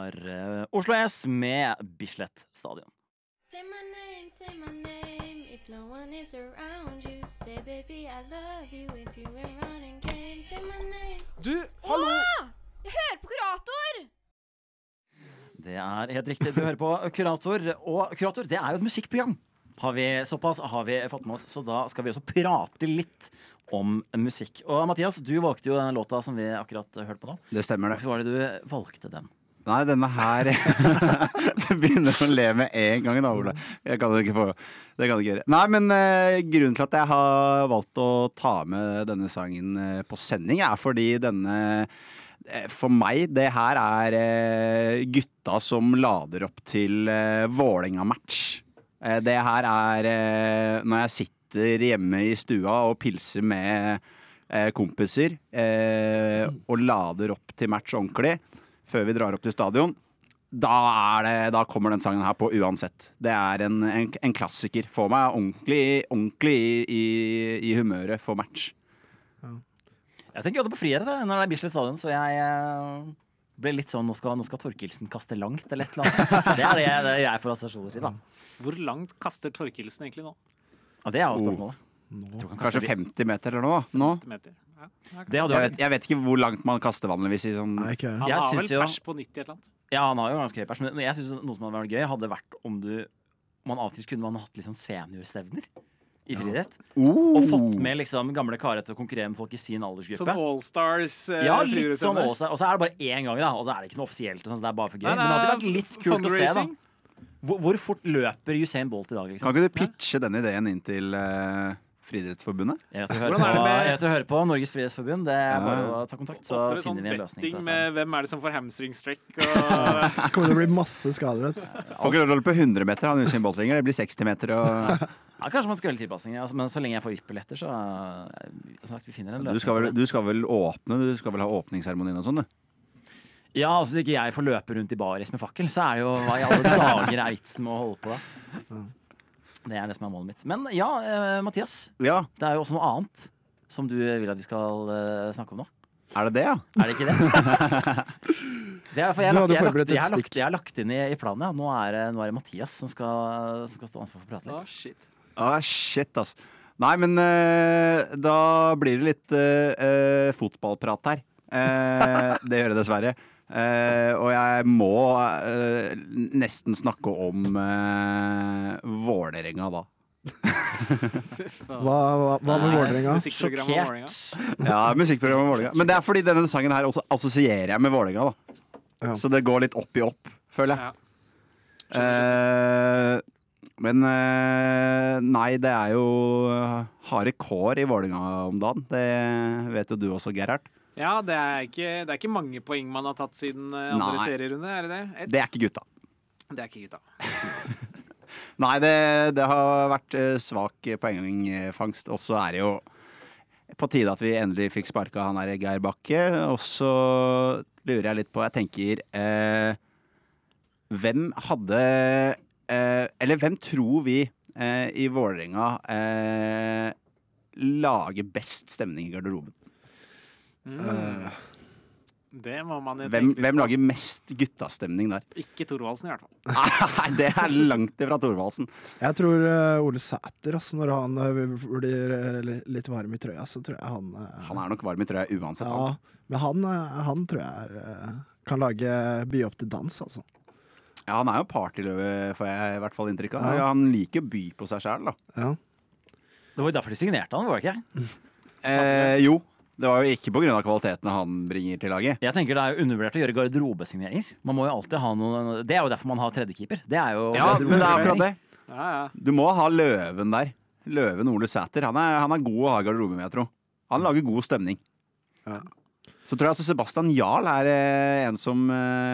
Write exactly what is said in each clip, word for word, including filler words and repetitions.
var uh, Oslo S med Bislett Stadion. Say my name, say my name. If no one is around you, say baby I love you. If you were running game, say my name. Du, hallo! Åh! Jeg hører på Kurator! Det er helt riktig, du hører på Kurator. Og Kurator, det er jo et musikkprogram. Har vi såpass har vi fått med oss, så da skal vi også prate litt om musikk. Og Mathias, du valgte jo den låta som vi akkurat hørte på nå. Det stemmer det. Hvorfor var det du valgte den? Nei, denne her Det begynner å le med en gang, da, Ole. Jeg kan det ikke få Det kan jeg ikke gjøre. Nei, men uh, grunnen til at jeg har valgt å ta med denne sangen uh, på sending, er fordi denne uh, For meg, det her er uh, gutta som lader opp til uh, Vålerenga-match. Uh, det her er uh, når jeg sitter hjemme i stua og pilser med uh, kompiser uh, og lader opp til match ordentlig før vi drar opp til stadion, da, er det, da kommer den sangen her på uansett. Det er en, en, en klassiker. Får meg ordentlig, ordentlig i, i, i humøret for match. Ja. Jeg tenker jo det på frihet da, når det er Bislett Stadion, så jeg uh, ble litt sånn, nå skal, nå skal Torkelsen kaste langt, eller et eller annet. Det er det, det jeg får assosiasjoner til, da. Hvor langt kaster Torkelsen egentlig nå? Ja, det er jo spørsmålet. Oh. Kanskje femti meter eller noe, nå? femti meter. Ja, jeg, vet, jeg vet ikke hvor langt man kaster vanligvis i sånn... Nei, han har vel pers på nitti et eller annet. Ja, han har jo ganske høy pers, men jeg synes noe som hadde vært gøy hadde vært om du om man av og til kunne man hatt litt sånn seniorstevner i friidrett. Ja. Oh. Og fått med liksom gamle karer til å konkurrere med folk i sin aldersgruppe. Sånn All-Stars uh, Ja, litt sånn også. Og så er det bare én gang da, og så er det ikke noe offisielt, så det er bare for gøy. Nei, nei, men det hadde vært litt kult å se da. Hvor, hvor fort løper Usain Bolt i dag, liksom? Kan ikke du pitche den ideen inn til... Uh... Friidrettsforbundet? Jeg vet å høre på, jeg vet å høre på Norges Friidrettsforbund. Det er bare å ta kontakt, så finner sånn vi en løsning på dette. Med hvem er det som får hamstringstrekk? Og... Det kommer til å bli masse skader, vet du. Får ikke løpe hundre meter, han Usain Bolt ringer. Det blir seksti meter og... Ja, kanskje man skal gjøre litt tilpassing, altså, men så lenge jeg får vippeletter, så uh, vi finner en løsning. Du skal, vel, du skal vel åpne, du skal vel ha åpningsseremonien og sånn, du? Ja, altså hvis ikke jeg får løpe rundt i baris med fakkel, så er det jo hva i alle dager er vitsen med å holde på da. Det er det som er målet mitt. Men ja, eh, Mathias, ja. Det er jo også noe annet som du vil at vi skal eh, snakke om nå. Er det det, ja? Er det ikke det? Det er for jeg, lagt, jeg, lagt, jeg, har lagt, jeg har lagt inn i, i planen, ja. Nå er, nå er det Mathias som skal, som skal stå ansvar for å prate litt. Ah, shit. Ah, shit, ass. Nei, men uh, da blir det litt uh, uh, fotballprat her. Uh, det gjør det dessverre. Uh, og jeg må uh, nesten snakke om uh, Vålerenga da. hva, hva, hva med Vålerenga? Sjokkert. Ja, musikkprogrammet Vålerenga. Men det er fordi denne sangen her også assosierer jeg med Vålerenga da. Ja. Så det går litt opp i opp, føler jeg. Ja. Uh, men uh, nei, det er jo harde kår i Vålerenga om dagen. Det vet jo du også, Gerhard. Ja, det er, ikke, det er ikke mange poeng man har tatt siden uh, andre Nei. serierunde, er det det? Et? Det er ikke gutta. Det er ikke gutta. Nei, det, det har vært uh, svak poengfangst, og så er det jo på tide at vi endelig fikk sparka han der Geir Bakke, og så lurer jeg litt på, jeg tenker, uh, hvem hadde, uh, eller hvem tror vi uh, i Vålerenga uh, lager best stemning i garderoben? Mm. Uh, det må man jo hvem, tenke hvem lager mest guttastemning der? Ikke Thorvaldsen i hvert fall. Nei, det er langt ifra Thorvaldsen. Jeg tror uh, Ole Sæter, altså, når han uh, blir uh, litt varm i trøya, så tror jeg han uh, Han er nok varm i trøya uansett. Ja, han. Men han, uh, han tror jeg er, uh, kan lage by opp til dans, altså. Ja, han er jo partyløve, får jeg i hvert fall inntrykk av. Ja. Han liker å by på seg selv, da. Ja. Det var jo derfor de signerte han, var det ikke? Eh, jo. Det var jo ikke på grunn av kvaliteten han bringer til laget. Jeg tenker det er jo undervurdert å gjøre garderobesigneringer. Man må jo alltid ha noen. Det er jo derfor man har tredjekeeper. Det er jo ja, men det er akkurat det. Ja, ja. Du må ha Løven der. Løven Ole Sæter. Han er, han er god å ha i garderoben, jeg tror. Han lager god stemning. Ja. Så tror jeg altså Sebastian Jarl er eh, en som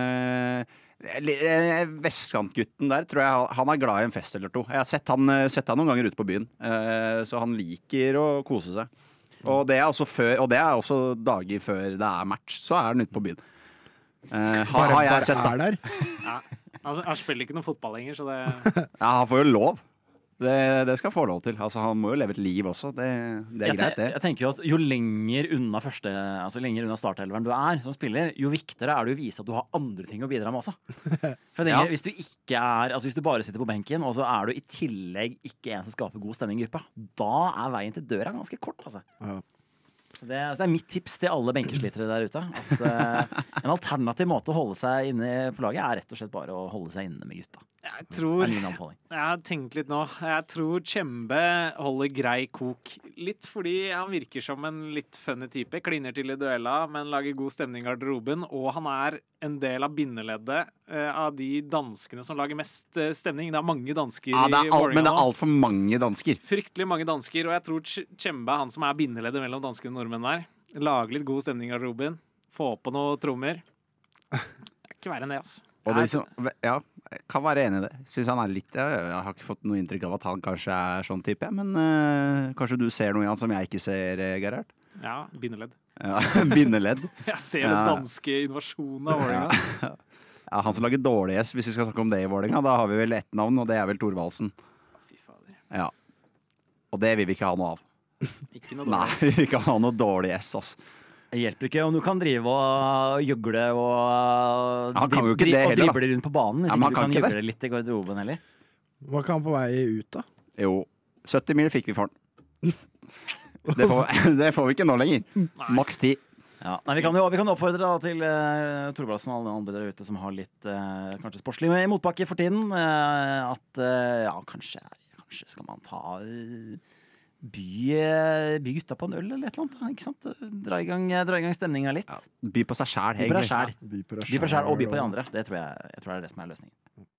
eh, vestkantgutten der, tror jeg han er glad i en fest eller to. Jeg har sett han, sett han noen ganger ute på byen, eh, så han liker å kose seg. Og det er også, før, og det er også dager før det er match, så er han ute på byen. Uh, har, har jeg sett da. Er der? Ja, altså, han spiller ikke noe fotball lenger, så det... Ja, han får jo lov. Det, det skal få lov til. Altså, han må jo leve et liv også. Det, det er Jeg, greit, te det. jeg tenker jo at Jo lenger unna første Altså lenger unna startelveren du er som spiller, jo viktigere er det å vise at du har andre ting å bidra med også. For jeg tenker, Ja. Hvis du ikke er Altså hvis du bare sitter på benken, og så er du i tillegg ikke en som skaper god stemning i gruppa, da er veien til døra ganske kort. altså. Ja. Så det, det er mitt tips til alle benkeslitere der ute. At uh, En alternativ måte å holde seg inne på laget er rett og slett bare å holde seg inne med gutta. Jeg Det tror er min anbefaling. Jeg har tenkt litt nå. Jeg tror Tjembe holder grei kok. Litt fordi han virker som en litt funny type. Kliner til i duella, men lager god stemning i garderoben. Og han er en del av bindeleddet eh, av de danskene som lager mest eh, stemning. Det er mange dansker Ja, det i er all, men det Vålerenga er nå. altfor mange dansker. Fryktelig mange dansker, og jeg tror Tj- Tjembe er han som er bindeleddet mellom danske og nordmenn der. Lager litt god stemning i garderoben. Få på noen trommer. Det er ikke verre enn det, altså. Og de Jeg- som, ja, jeg kan være enig i det. Synes han er litt, jeg, jeg har ikke fått noe inntrykk av at han kanskje er sånn type, men øh, kanskje du ser noe i han som jeg ikke ser, eh, Gerhard? Ja, bindeledd. Ja, bindeledd. Jeg ser Ja. den danske invasjonen av Vålerenga. Ja, han som lager dårlig S, hvis vi skal snakke om det i Vålerenga, da har vi vel ett navn, og det er vel Thorvaldsen. Fy fader. Ja. Og det vil vi ikke ha noe av. Ikke noe Nei, dårlig. vi vil ikke ha noe dårlig S, ass. Det hjelper ikke om du kan drive og gjøgle og Han kan jo ikke dri- det og heller, da. drible rundt på banen. Hvis Ja, men ikke han du kan kan ikke det. gjøgle litt i garderoben heller. Var ikke han på vei ut, da? Jo, sytti mil fikk vi for den. Det får, det får vi ikke nå lenger. Maks ti. Ja. Nei, vi, kan jo, vi kan oppfordre da, til uh, Thorvaldsen og alle andre der ute som har litt uh, kanskje sportslig med motbakke for tiden, uh, at uh, ja, kanskje, kanskje skal man ta uh, by, uh, by gutta på en øl eller et eller annet. Ikke sant? Dra i gang, dra i gang stemninga litt. By på seg sjæl, By på deg egentlig. sjæl. By på deg By på deg sjæl og by på de selv, andre. Det tror jeg, jeg tror det er det som er løsningen.